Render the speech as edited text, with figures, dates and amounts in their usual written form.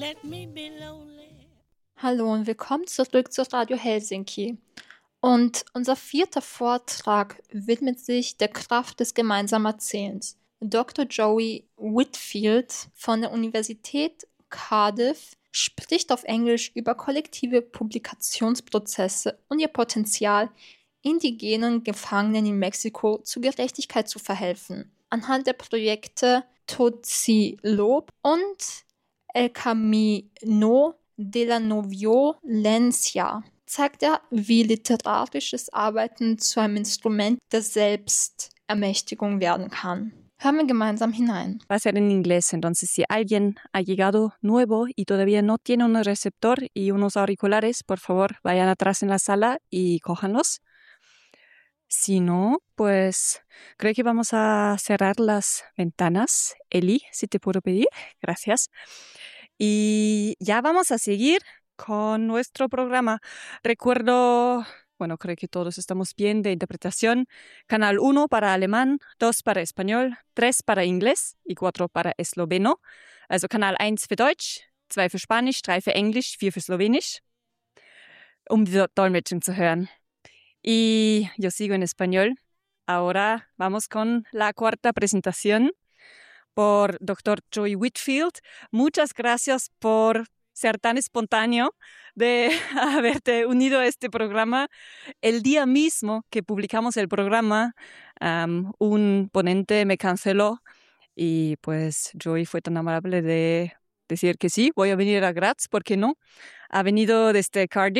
Let me be lonely. Hallo und willkommen zurück zu Radio Helsinki. Und unser vierter Vortrag widmet sich der Kraft des gemeinsamen Erzählens. Dr. Joey Whitfield von der Universität Cardiff spricht auf Englisch über kollektive Publikationsprozesse und ihr Potenzial, indigenen Gefangenen in Mexiko zu Gerechtigkeit zu verhelfen. Anhand der Projekte Totsi-Lob und El Camino de la No-Violencia zeigt er, wie literarisches Arbeiten zu einem Instrument der Selbstermächtigung werden kann. Hören wir gemeinsam hinein. Va a ser en inglés, entonces si alguien ha llegado nuevo y todavía no tiene un receptor y unos auriculares, por favor, vayan atrás en la sala y cójanlos. Si no, pues creo que vamos a cerrar las ventanas. Eli, si te puedo pedir, gracias. Y ya vamos a seguir con nuestro programa. Recuerdo, bueno, creo que todos estamos bien de interpretación. Canal 1 para alemán, 2 para español, 3 para inglés y 4 para esloveno. Also Kanal 1 für Deutsch, 2 für Spanisch, 3 für Englisch, 4 für Slowenisch, um die Dolmetschung zu hören. Y yo sigo en español. Ahora vamos con la cuarta presentación por Dr. Joey Whitfield. Muchas gracias por ser tan espontáneo de haberte unido a este programa. El día mismo que publicamos el programa, un ponente me canceló y pues Joey fue tan amable de decir que sí, voy a venir a Graz, ¿por qué no? Ha venido desde Cardiff